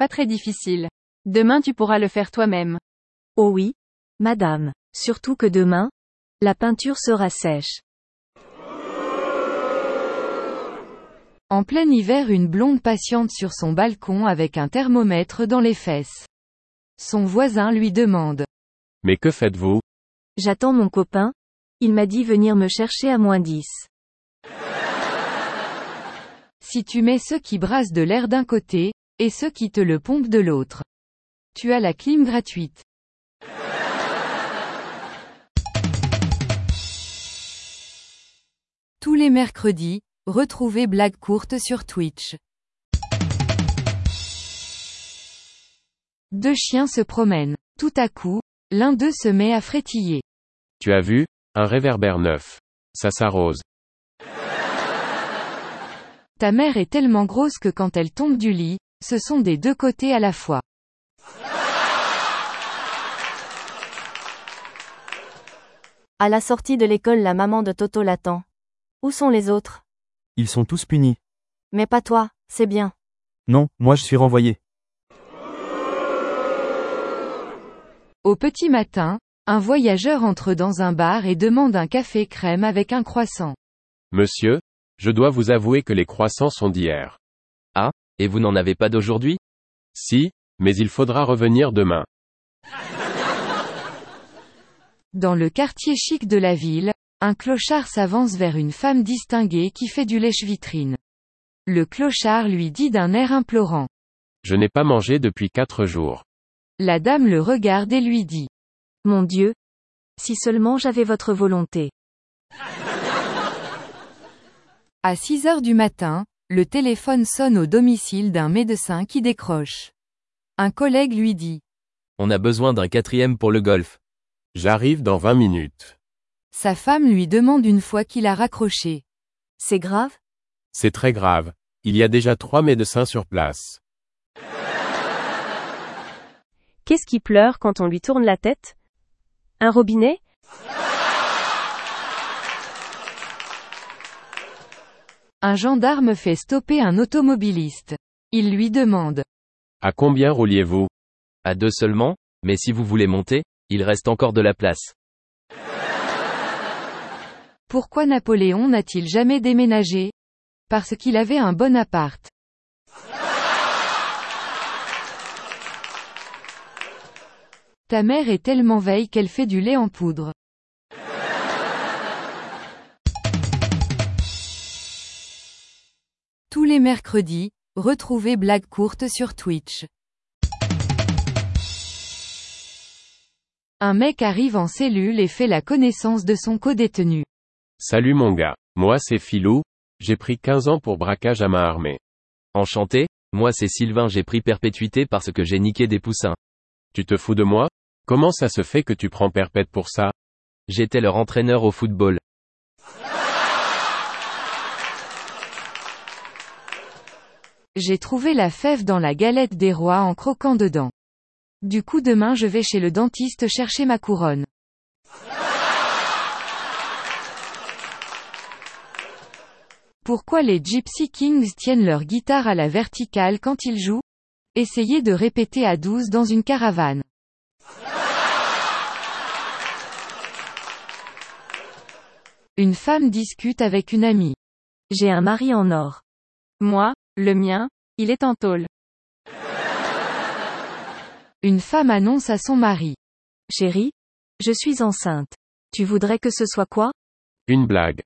pas très difficile. Demain tu pourras le faire toi-même. Oh oui, madame. Surtout que demain, la peinture sera sèche. En plein hiver, une blonde patiente sur son balcon avec un thermomètre dans les fesses. Son voisin lui demande. Mais que faites-vous? J'attends mon copain. Il m'a dit venir me chercher à -10. Si tu mets ceux qui brassent de l'air d'un côté, et ceux qui te le pompent de l'autre, tu as la clim gratuite. Tous les mercredis, retrouvez Blagues courtes sur Twitch. Deux chiens se promènent. Tout à coup, l'un d'eux se met à frétiller. Tu as vu? Un réverbère neuf. Ça s'arrose. Ta mère est tellement grosse que quand elle tombe du lit, ce sont des deux côtés à la fois. À la sortie de l'école, la maman de Toto l'attend. Où sont les autres? Ils sont tous punis. Mais pas toi, c'est bien. Non, moi je suis renvoyé. Au petit matin, un voyageur entre dans un bar et demande un café crème avec un croissant. Monsieur, je dois vous avouer que les croissants sont d'hier. Ah, et vous n'en avez pas d'aujourd'hui? Si, mais il faudra revenir demain. Dans le quartier chic de la ville, un clochard s'avance vers une femme distinguée qui fait du lèche-vitrine. Le clochard lui dit d'un air implorant. Je n'ai pas mangé depuis 4 jours. La dame le regarde et lui dit. Mon Dieu. Si seulement j'avais votre volonté. À 6 heures du matin, le téléphone sonne au domicile d'un médecin qui décroche. Un collègue lui dit. On a besoin d'un 4e pour le golf. J'arrive dans 20 minutes. Sa femme lui demande une fois qu'il a raccroché. C'est grave? C'est très grave. Il y a déjà 3 médecins sur place. Qu'est-ce qui pleure quand on lui tourne la tête? Un robinet? Un gendarme fait stopper un automobiliste. Il lui demande. À combien rouliez-vous? À 2 seulement, mais si vous voulez monter, il reste encore de la place. Pourquoi Napoléon n'a-t-il jamais déménagé? Parce qu'il avait un bon appart. Ta mère est tellement veille qu'elle fait du lait en poudre. Tous les mercredis, retrouvez Blagues courtes sur Twitch. Un mec arrive en cellule et fait la connaissance de son codétenu. Salut mon gars, moi c'est Philou, j'ai pris 15 ans pour braquage à main armée. Enchanté, moi c'est Sylvain, j'ai pris perpétuité parce que j'ai niqué des poussins. Tu te fous de moi? Comment ça se fait que tu prends perpète pour ça? J'étais leur entraîneur au football. J'ai trouvé la fève dans la galette des rois en croquant dedans. Du coup demain je vais chez le dentiste chercher ma couronne. Pourquoi les Gypsy Kings tiennent leur guitare à la verticale quand ils jouent? Essayez de répéter à 12 dans une caravane. Une femme discute avec une amie. J'ai un mari en or. Moi, le mien, il est en tôle. Une femme annonce à son mari. Chérie, je suis enceinte. Tu voudrais que ce soit quoi? Une blague.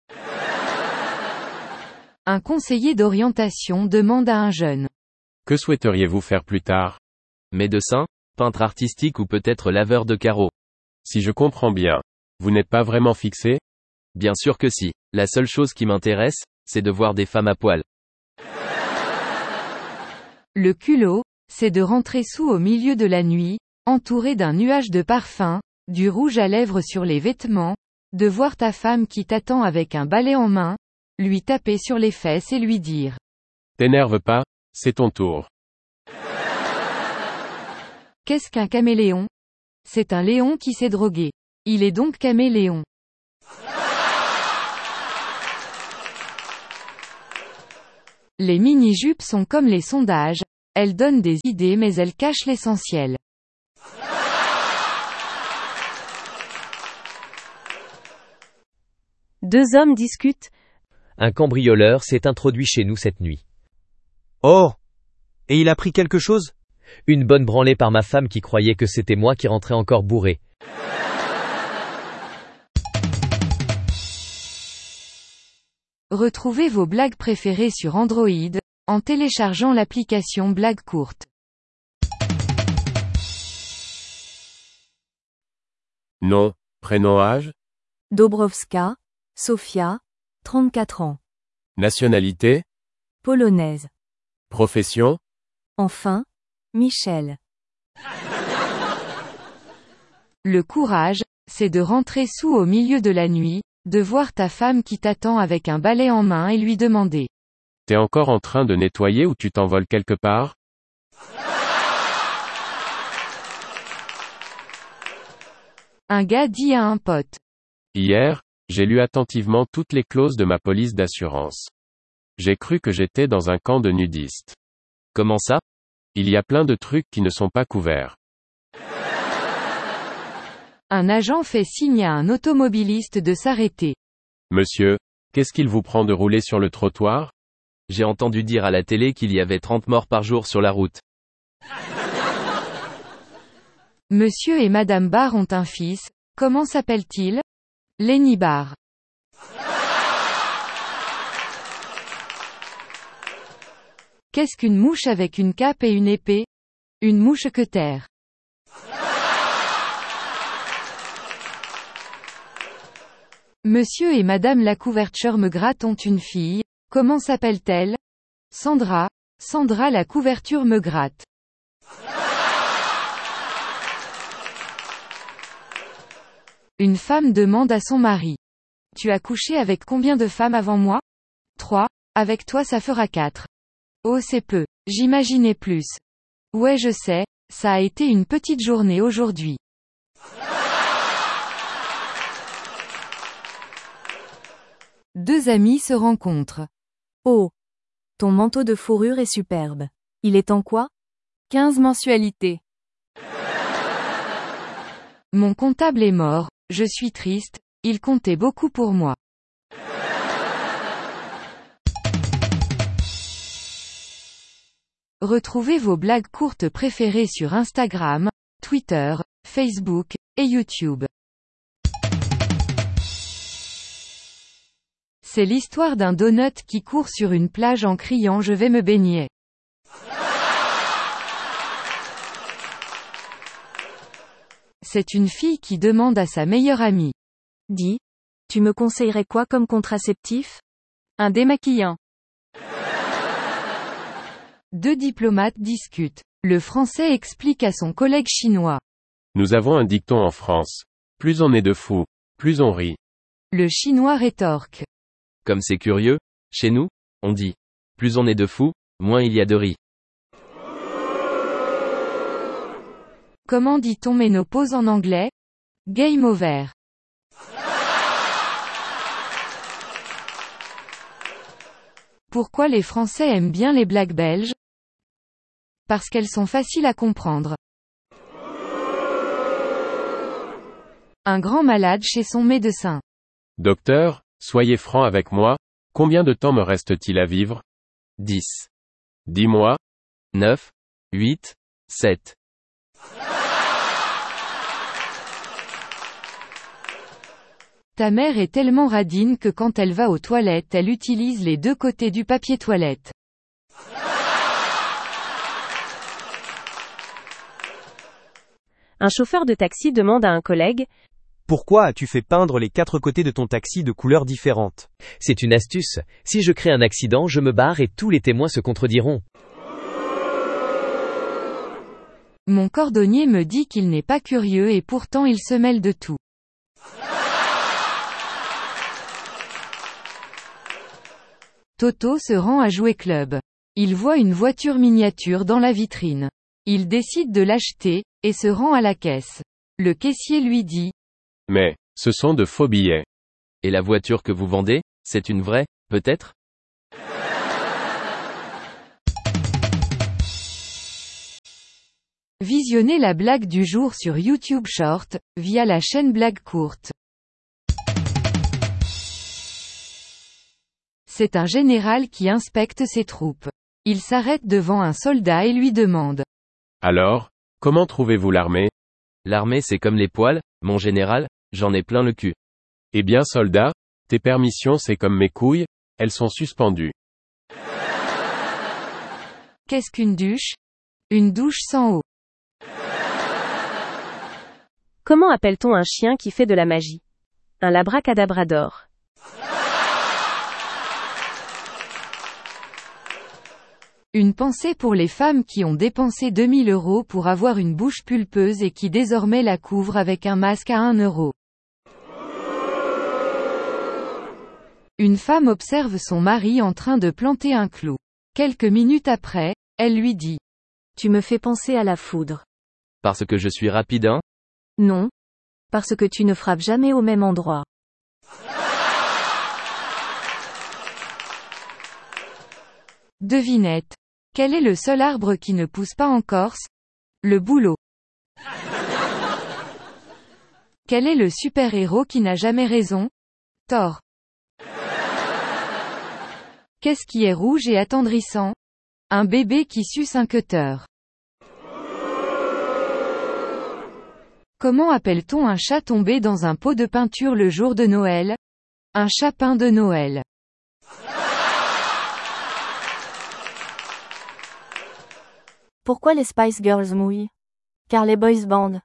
Un conseiller d'orientation demande à un jeune. Que souhaiteriez-vous faire plus tard? Médecin, peintre artistique ou peut-être laveur de carreaux. Si je comprends bien, vous n'êtes pas vraiment fixé? Bien sûr que si. La seule chose qui m'intéresse, c'est de voir des femmes à poil. Le culot, c'est de rentrer sous au milieu de la nuit, entouré d'un nuage de parfum, du rouge à lèvres sur les vêtements, de voir ta femme qui t'attend avec un balai en main, lui taper sur les fesses et lui dire. T'énerve pas, c'est ton tour. Qu'est-ce qu'un caméléon? C'est un léon qui s'est drogué. Il est donc caméléon. Les mini-jupes sont comme les sondages, Elle donne des idées mais elle cache l'essentiel. Deux hommes discutent. Un cambrioleur s'est introduit chez nous cette nuit. Oh! Et il a pris quelque chose? Une bonne branlée par ma femme qui croyait que c'était moi qui rentrais encore bourré. Retrouvez vos blagues préférées sur Android, en téléchargeant l'application Blagues courtes. Nom, prénom, âge, Dobrowska, Sofia, 34 ans. nationalité, Polonaise. profession, Enfin, Michel. Le courage, c'est de rentrer sous au milieu de la nuit, de voir ta femme qui t'attend avec un balai en main et lui demander. t'es encore en train de nettoyer ou tu t'envoles quelque part? Un gars dit à un pote. Hier, j'ai lu attentivement toutes les clauses de ma police d'assurance. J'ai cru que j'étais dans un camp de nudistes. Comment ça? Il y a plein de trucs qui ne sont pas couverts. Un agent fait signe à un automobiliste de s'arrêter. Monsieur, qu'est-ce qu'il vous prend de rouler sur le trottoir? J'ai entendu dire à la télé qu'il y avait 30 morts par jour sur la route. Monsieur et Madame Barr ont un fils, comment s'appelle-t-il? Lenny Barr. Qu'est-ce qu'une mouche avec une cape et une épée? Une mouche-queutère. Monsieur et Madame la couverture me gratte ont une fille, comment s'appelle-t-elle? Sandra. Sandra la couverture me gratte. Une femme demande à son mari. Tu as couché avec combien de femmes avant moi? 3. Avec toi ça fera 4. Oh c'est peu. J'imaginais plus. Ouais je sais, ça a été une petite journée aujourd'hui. Deux amis se rencontrent. Oh. Ton manteau de fourrure est superbe. Il est en quoi? 15 mensualités. Mon comptable est mort, je suis triste, il comptait beaucoup pour moi. Retrouvez vos blagues courtes préférées sur Instagram, Twitter, Facebook, et YouTube. C'est l'histoire d'un donut qui court sur une plage en criant je vais me baigner. C'est une fille qui demande à sa meilleure amie. Dis. Tu me conseillerais quoi comme contraceptif? Un démaquillant. Deux diplomates discutent. Le Français explique à son collègue chinois. Nous avons un dicton en France. Plus on est de fous, plus on rit. Le Chinois rétorque. Comme c'est curieux, chez nous, on dit. Plus on est de fous, moins il y a de riz. Comment dit-on ménopause en anglais? Game over. Pourquoi les Français aiment bien les blagues belges? Parce qu'elles sont faciles à comprendre. Un grand malade chez son médecin. Docteur, soyez franc avec moi, combien de temps me reste-t-il à vivre? 10, Dis-moi. 9, 8, 7. Ta mère est tellement radine que quand elle va aux toilettes elle utilise les deux côtés du papier toilette. Un chauffeur de taxi demande à un collègue. Pourquoi as-tu fait peindre les 4 côtés de ton taxi de couleurs différentes? C'est une astuce. Si je crée un accident, je me barre et tous les témoins se contrediront. Mon cordonnier me dit qu'il n'est pas curieux et pourtant il se mêle de tout. Toto se rend à Jouet Club. Il voit une voiture miniature dans la vitrine. Il décide de l'acheter, et se rend à la caisse. Le caissier lui dit. Mais, ce sont de faux billets. Et la voiture que vous vendez, c'est une vraie, peut-être? Visionnez la blague du jour sur YouTube Short, via la chaîne Blague Courte. C'est un général qui inspecte ses troupes. Il s'arrête devant un soldat et lui demande. Alors, comment trouvez-vous l'armée? L'armée c'est comme les poils, mon général, j'en ai plein le cul. Eh bien soldat, tes permissions c'est comme mes couilles, elles sont suspendues. Qu'est-ce qu'une douche? Une douche sans eau. Comment appelle-t-on un chien qui fait de la magie? Un labracadabrador. Une pensée pour les femmes qui ont dépensé 2000 € pour avoir une bouche pulpeuse et qui désormais la couvrent avec un masque à 1 €. Une femme observe son mari en train de planter un clou. Quelques minutes après, elle lui dit. Tu me fais penser à la foudre. Parce que je suis rapide, hein? Non. Parce que tu ne frappes jamais au même endroit. Devinette. Quel est le seul arbre qui ne pousse pas en Corse? Le bouleau. Quel est le super-héros qui n'a jamais raison? Thor. Qu'est-ce qui est rouge et attendrissant? Un bébé qui suce un cutter. Comment appelle-t-on un chat tombé dans un pot de peinture le jour de Noël? Un chapin de Noël. Pourquoi les Spice Girls mouillent? Car les boys band.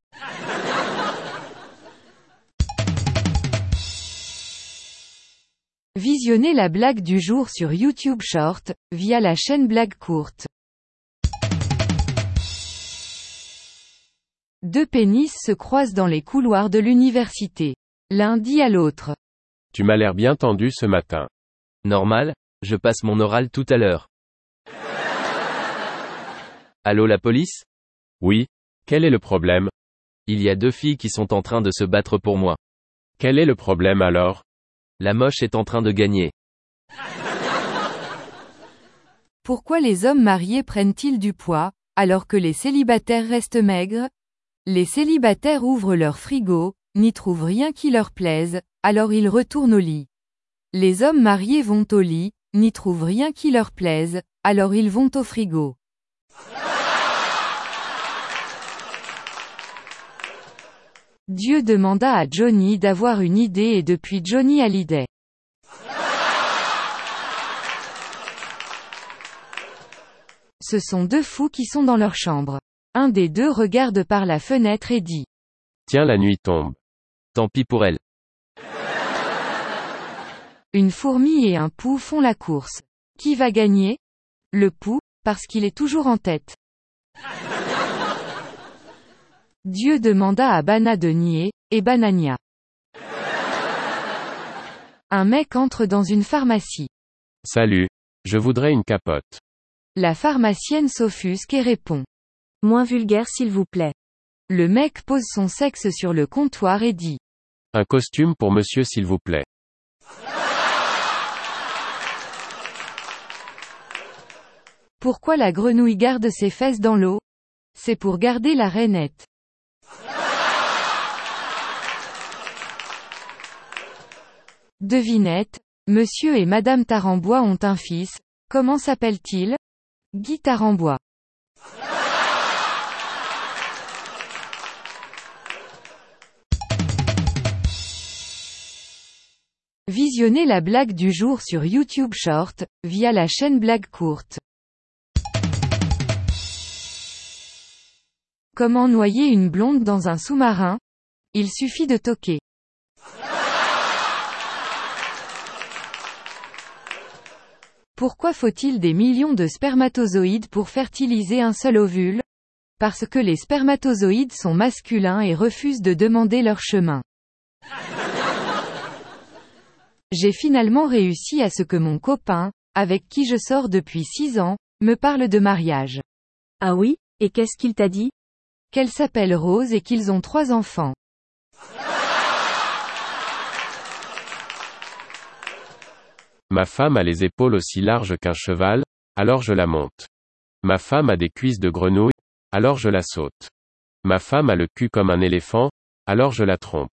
Visionnez la blague du jour sur YouTube Short, via la chaîne Blague Courte. Deux pénis se croisent dans les couloirs de l'université. L'un dit à l'autre. Tu m'as l'air bien tendu ce matin. Normal, je passe mon oral tout à l'heure. Allô la police? Oui. Quel est le problème? Il y a 2 filles qui sont en train de se battre pour moi. Quel est le problème alors? La moche est en train de gagner. Pourquoi les hommes mariés prennent-ils du poids, alors que les célibataires restent maigres? Les célibataires ouvrent leur frigo, n'y trouvent rien qui leur plaise, alors ils retournent au lit. Les hommes mariés vont au lit, n'y trouvent rien qui leur plaise, alors ils vont au frigo. Dieu demanda à Johnny d'avoir une idée et depuis Johnny a l'idée. Ce sont 2 fous qui sont dans leur chambre. Un des 2 regarde par la fenêtre et dit. Tiens, la nuit tombe. Tant pis pour elle. Une fourmi et un pou font la course. Qui va gagner? Le pou, parce qu'il est toujours en tête. Dieu demanda à Bana de nier, et Banania. Un mec entre dans une pharmacie. Salut. Je voudrais une capote. La pharmacienne s'offusque et répond. Moins vulgaire s'il vous plaît. Le mec pose son sexe sur le comptoir et dit. Un costume pour monsieur s'il vous plaît. Pourquoi la grenouille garde ses fesses dans l'eau? C'est pour garder la rainette. Devinette. Monsieur et Madame Tarambois ont un fils. Comment s'appelle-t-il? Guy Tarambois. Visionnez la blague du jour sur YouTube Short, via la chaîne Blague Courte. Comment noyer une blonde dans un sous-marin? Il suffit de toquer. Pourquoi faut-il des millions de spermatozoïdes pour fertiliser un seul ovule? Parce que les spermatozoïdes sont masculins et refusent de demander leur chemin. J'ai finalement réussi à ce que mon copain, avec qui je sors depuis 6 ans, me parle de mariage. Ah oui? Et qu'est-ce qu'il t'a dit? Qu'elle s'appelle Rose et qu'ils ont 3 enfants. Ma femme a les épaules aussi larges qu'un cheval, alors je la monte. Ma femme a des cuisses de grenouille, alors je la saute. Ma femme a le cul comme un éléphant, alors je la trompe.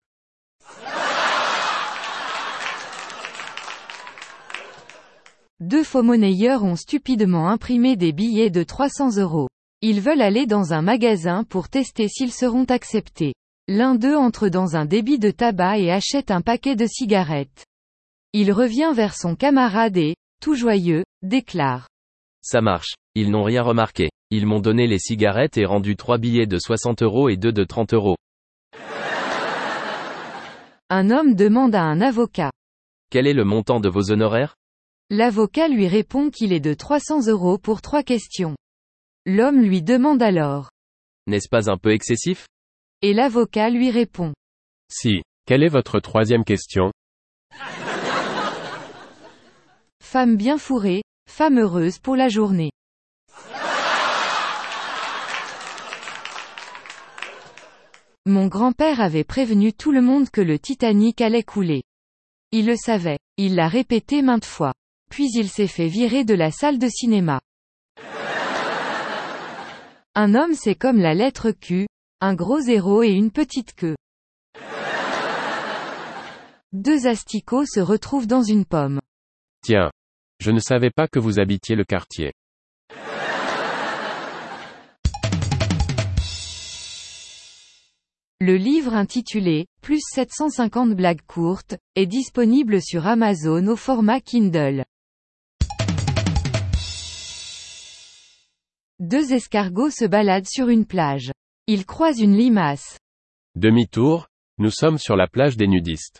Deux faux-monnayeurs ont stupidement imprimé des billets de 300 €. Ils veulent aller dans un magasin pour tester s'ils seront acceptés. L'un d'eux entre dans un débit de tabac et achète un paquet de cigarettes. Il revient vers son camarade et, tout joyeux, déclare. Ça marche. Ils n'ont rien remarqué. Ils m'ont donné les cigarettes et rendu 3 billets de 60 € et 2 de 30 €. Un homme demande à un avocat. Quel est le montant de vos honoraires? L'avocat lui répond qu'il est de 300 € pour 3 questions. L'homme lui demande alors. N'est-ce pas un peu excessif? Et l'avocat lui répond. Si. Quelle est votre troisième question? Femme bien fourrée, femme heureuse pour la journée. Mon grand-père avait prévenu tout le monde que le Titanic allait couler. Il le savait. Il l'a répété maintes fois. Puis il s'est fait virer de la salle de cinéma. Un homme c'est comme la lettre Q, un gros zéro et une petite queue. Deux asticots se retrouvent dans une pomme. Tiens. Je ne savais pas que vous habitiez le quartier. Le livre intitulé « Plus 750 blagues courtes » est disponible sur Amazon au format Kindle. Deux escargots se baladent sur une plage. Ils croisent une limace. Demi-tour, nous sommes sur la plage des nudistes.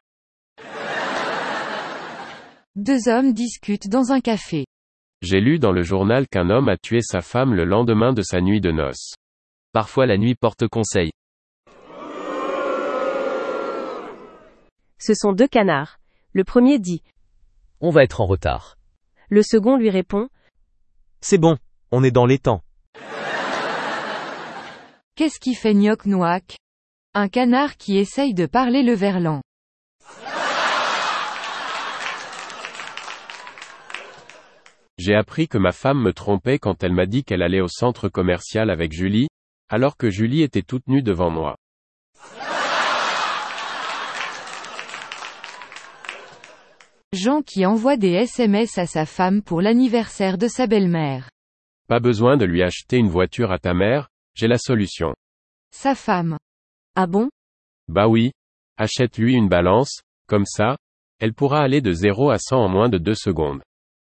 Deux hommes discutent dans un café. J'ai lu dans le journal qu'un homme a tué sa femme le lendemain de sa nuit de noces. Parfois la nuit porte conseil. Ce sont deux canards. Le premier dit. On va être en retard. Le second lui répond. C'est bon, on est dans les temps. Qu'est-ce qui fait gnoc-noac? Un canard qui essaye de parler le verlan. J'ai appris que ma femme me trompait quand elle m'a dit qu'elle allait au centre commercial avec Julie, alors que Julie était toute nue devant moi. Jean qui envoie des SMS à sa femme pour l'anniversaire de sa belle-mère. Pas besoin de lui acheter une voiture à ta mère, j'ai la solution. Sa femme. Ah bon? Bah oui. Achète-lui une balance, comme ça, elle pourra aller de 0 à 100 en moins de 2 secondes.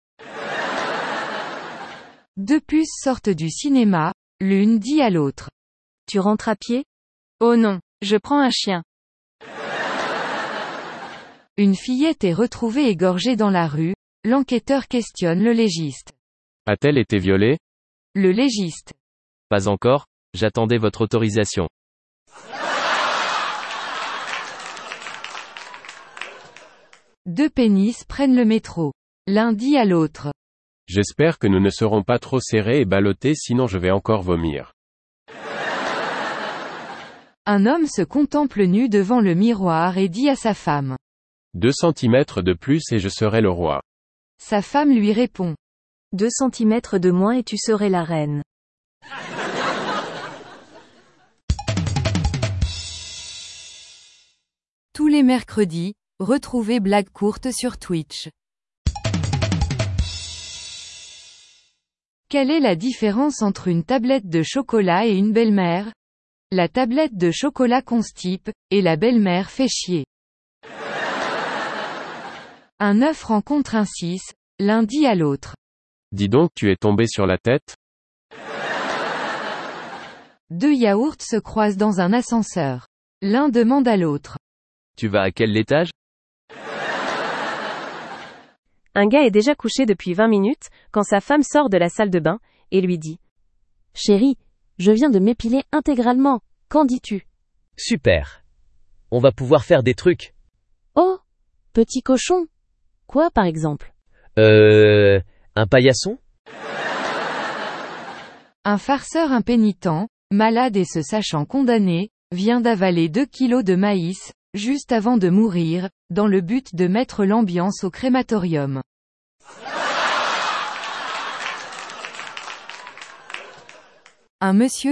Deux puces sortent du cinéma, l'une dit à l'autre. Tu rentres à pied? Oh non, je prends un chien. Une fillette est retrouvée égorgée dans la rue, l'enquêteur questionne le légiste. A-t-elle été violée? Le légiste. Pas encore, j'attendais votre autorisation. Deux pénis prennent le métro. L'un dit à l'autre. J'espère que nous ne serons pas trop serrés et ballottés sinon je vais encore vomir. Un homme se contemple nu devant le miroir et dit à sa femme. 2 centimètres de plus et je serai le roi. Sa femme lui répond. 2 centimètres de moins et tu serais la reine. Tous les mercredis, retrouvez Blagues courtes sur Twitch. Quelle est la différence entre une tablette de chocolat et une belle-mère? La tablette de chocolat constipe, et la belle-mère fait chier. Un œuf rencontre un 6, l'un dit à l'autre. Dis donc tu es tombé sur la tête? Deux yaourts se croisent dans un ascenseur. L'un demande à l'autre. Tu vas à quel étage? Un gars est déjà couché depuis 20 minutes, quand sa femme sort de la salle de bain, et lui dit. Chérie, je viens de m'épiler intégralement. Qu'en dis-tu? Super. On va pouvoir faire des trucs. Oh, petit cochon. Quoi par exemple? Un paillasson? Un farceur impénitent, malade et se sachant condamné, vient d'avaler 2 kilos de maïs, juste avant de mourir, dans le but de mettre l'ambiance au crématorium. Un monsieur